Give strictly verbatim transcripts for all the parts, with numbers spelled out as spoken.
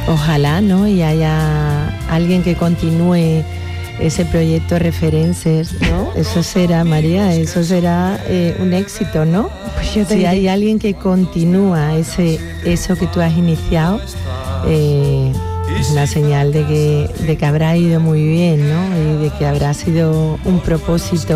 Ojalá, ¿no? Y haya alguien que continúe ese proyecto Referencers, ¿no? Eso será, María, eso será eh, un éxito, ¿no? Pues yo te si diré. hay alguien que continúa ese eso que tú has iniciado, eh, es una señal de que, de que habrá ido muy bien, ¿no? Y de que habrá sido un propósito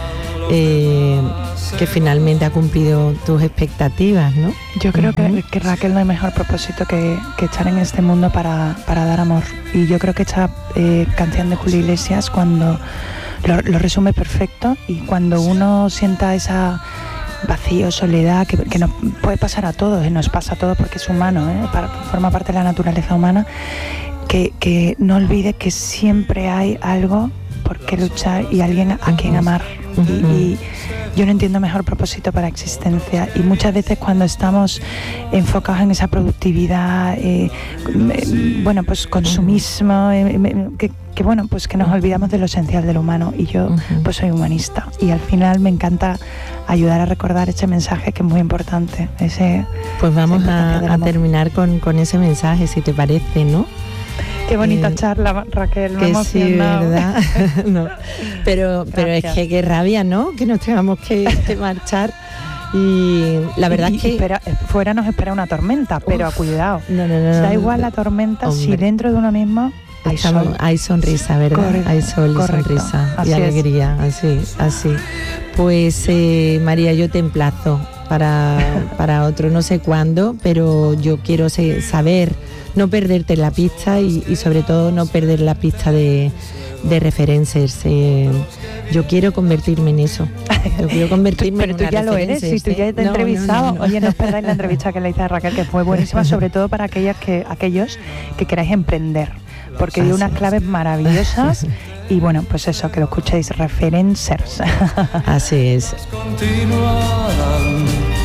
eh, que finalmente ha cumplido tus expectativas, ¿no? Yo creo Uh-huh. que, que Raquel, no hay mejor propósito que, que estar en este mundo para, para dar amor. Y yo creo que esta eh, canción de Julio Iglesias, cuando lo, lo resume perfecto, y cuando uno sienta esa vacío, soledad, que, que nos puede pasar a todos, y nos pasa a todos porque es humano, ¿eh? Para, forma parte de la naturaleza humana, que, que no olvide que siempre hay algo por qué luchar y alguien a Uh-huh. quien amar. Uh-huh. Y, y yo no entiendo mejor propósito para existencia, y muchas veces cuando estamos enfocados en esa productividad, eh, eh, bueno, pues consumismo, eh, eh, que, que bueno, pues que nos olvidamos de lo esencial del humano, y yo Uh-huh. pues soy humanista, y al final me encanta ayudar a recordar ese mensaje que es muy importante, ese Pues vamos esa importancia del a, a amor. terminar con, con ese mensaje, si te parece, ¿no? Qué bonita eh, charla, Raquel, me Que he sí, emocionado. ¿verdad? No. Pero, pero es Gracias. que qué rabia, ¿no? Que nos tengamos que, que marchar. Y la verdad Y- es que... y espera, fuera nos espera una tormenta, pero Uf, cuidado. No, no, no. Da no, igual la tormenta si hombre. dentro de uno mismo hay Estamos- sol. hay sonrisa, ¿verdad? Correcto, Hay sol y correcto. sonrisa Así y es. alegría, así, así. Pues eh, María, yo te emplazo para, para otro no sé cuándo, pero yo quiero se- saber, no perderte la pista y, y sobre todo no perder la pista de, de Referencers. Eh, yo quiero convertirme en eso. Yo quiero convertirme Pero en tú una ya lo eres, si Referencers, tú ya ¿eh? te he No, no, entrevistado. no, no. Oye, no os perdáis la entrevista que le hice a Raquel, que fue buenísima, sobre todo para aquellas que, aquellos que queráis emprender, porque dio Así unas es. claves maravillosas. Y bueno, pues eso, que lo escuchéis, Referencers. Así es. Continuarán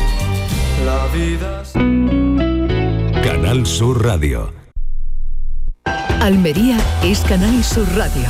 la vida. Canal Sur Radio. Almería es Canal Sur Radio.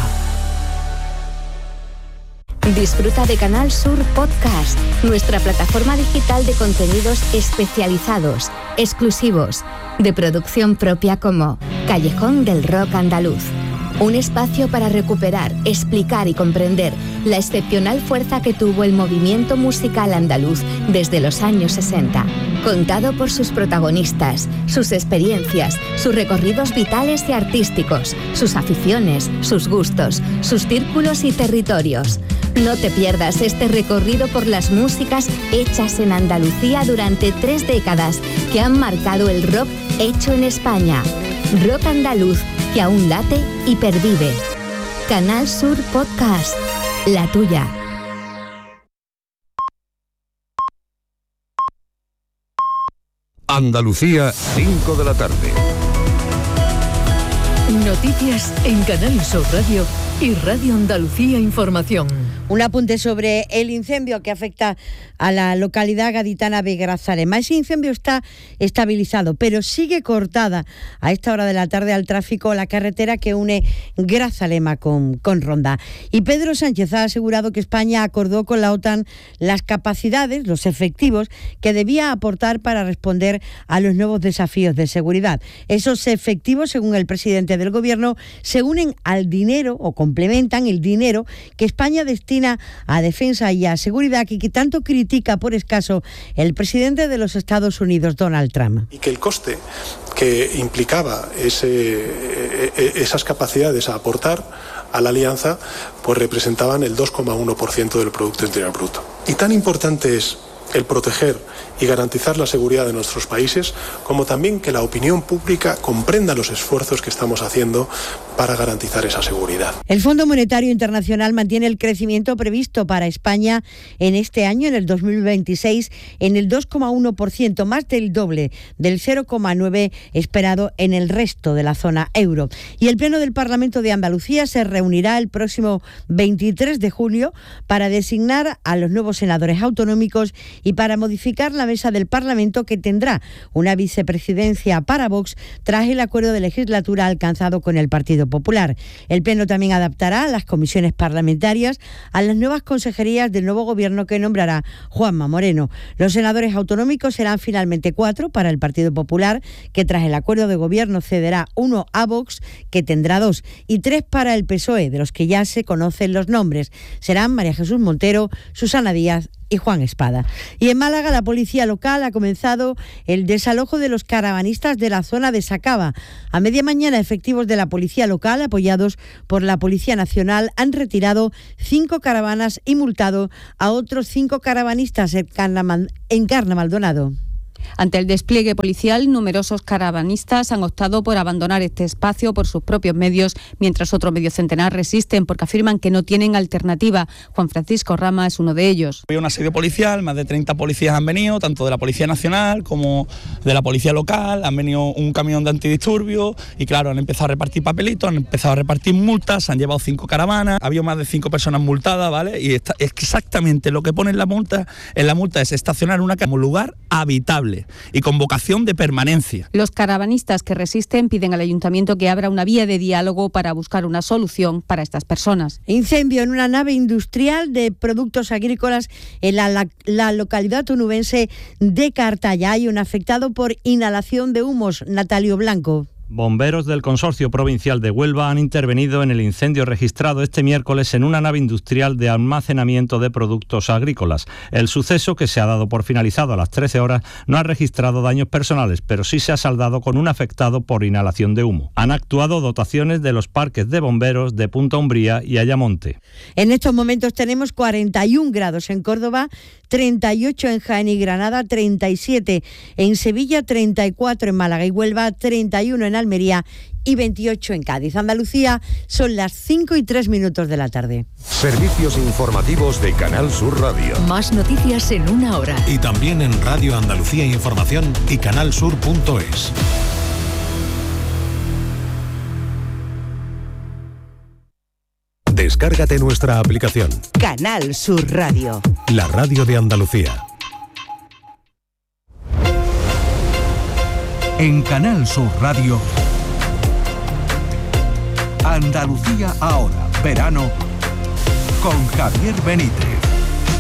Disfruta de Canal Sur Podcast, nuestra plataforma digital de contenidos especializados, exclusivos, de producción propia, como Callejón del Rock Andaluz. Un espacio para recuperar, explicar y comprender la excepcional fuerza que tuvo el movimiento musical andaluz desde los años sesenta. Contado por sus protagonistas, sus experiencias, sus recorridos vitales y artísticos, sus aficiones, sus gustos, sus círculos y territorios. No te pierdas este recorrido por las músicas hechas en Andalucía durante tres décadas que han marcado el rock hecho en España. Rock andaluz que aún late y pervive. Canal Sur Podcast, la tuya. Andalucía, cinco de la tarde. Noticias en Canal Sur Radio y Radio Andalucía Información. Un apunte sobre el incendio que afecta a la localidad gaditana de Grazalema. Ese incendio está estabilizado, pero sigue cortada a esta hora de la tarde al tráfico la carretera que une Grazalema con, con Ronda. Y Pedro Sánchez ha asegurado que España acordó con la OTAN las capacidades, los efectivos que debía aportar para responder a los nuevos desafíos de seguridad. Esos efectivos, según el presidente del Gobierno, se unen al dinero o complementan el dinero que España destina a defensa y a seguridad, y que tanto critica por escaso el presidente de los Estados Unidos, Donald Trump. Y que el coste que implicaba ese, esas capacidades a aportar a la alianza, pues representaban el dos coma uno por ciento del Producto Interior Bruto. Y tan importante es el proteger y garantizar la seguridad de nuestros países, como también que la opinión pública comprenda los esfuerzos que estamos haciendo para garantizar esa seguridad. El Fondo Monetario Internacional mantiene el crecimiento previsto para España en este año, en el dos mil veintiséis, en el dos coma uno por ciento, más del doble del cero coma nueve por ciento esperado en el resto de la zona euro. Y el Pleno del Parlamento de Andalucía se reunirá el próximo veintitrés de julio para designar a los nuevos senadores autonómicos y para modificar la mesa del Parlamento, que tendrá una vicepresidencia para Vox tras el acuerdo de legislatura alcanzado con el Partido Popular. El Pleno también adaptará las comisiones parlamentarias a las nuevas consejerías del nuevo gobierno que nombrará Juanma Moreno. Los senadores autonómicos serán finalmente cuatro para el Partido Popular, que tras el acuerdo de gobierno cederá uno a Vox, que tendrá dos, y tres para el P S O E, de los que ya se conocen los nombres. Serán María Jesús Montero, Susana Díaz y Juan Espada. Y en Málaga, la policía local ha comenzado el desalojo de los caravanistas de la zona de Sacaba. A media mañana, efectivos de la policía local, apoyados por la Policía Nacional, han retirado cinco caravanas y multado a otros cinco caravanistas en Carna, en Carna Maldonado. Ante el despliegue policial, numerosos caravanistas han optado por abandonar este espacio por sus propios medios, mientras otro medio centenar resisten porque afirman que no tienen alternativa. Juan Francisco Rama es uno de ellos. Hay un asedio policial, más de treinta policías han venido, tanto de la Policía Nacional como de la Policía Local, han venido un camión de antidisturbios y claro, han empezado a repartir papelitos, han empezado a repartir multas, han llevado cinco caravanas, ha habido más de cinco personas multadas, ¿vale? Y está, exactamente lo que pone en la multa, en la multa es estacionar una como lugar habitable y con vocación de permanencia. Los caravanistas que resisten piden al ayuntamiento que abra una vía de diálogo para buscar una solución para estas personas. Incendio en una nave industrial de productos agrícolas en la, la, la localidad onubense de Cartaya. Hay un afectado por inhalación de humos. Natalio Blanco. Bomberos del Consorcio Provincial de Huelva han intervenido en el incendio registrado este miércoles en una nave industrial de almacenamiento de productos agrícolas. El suceso, que se ha dado por finalizado a las trece horas, no ha registrado daños personales, pero sí se ha saldado con un afectado por inhalación de humo. Han actuado dotaciones de los parques de bomberos de Punta Umbría y Ayamonte. En estos momentos tenemos cuarenta y un grados en Córdoba, treinta y ocho en Jaén y Granada, treinta y siete en Sevilla, treinta y cuatro en Málaga y Huelva, treinta y uno en Almería y veintiocho en Cádiz. Andalucía, son las cinco y tres minutos de la tarde. Servicios informativos de Canal Sur Radio. Más noticias en una hora. Y también en Radio Andalucía Información y canalsur punto es. Descárgate nuestra aplicación. Canal Sur Radio. La radio de Andalucía. En Canal Sur Radio, Andalucía ahora, verano, con Javier Benítez.